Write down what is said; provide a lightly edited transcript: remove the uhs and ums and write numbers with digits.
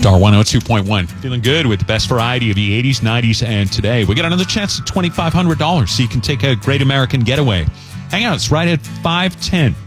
Star 102.1. Feeling good with the best variety of the 80s, 90s, and today. We got another chance at $2,500 so you can take a great American getaway. Hang out. It's right at 510.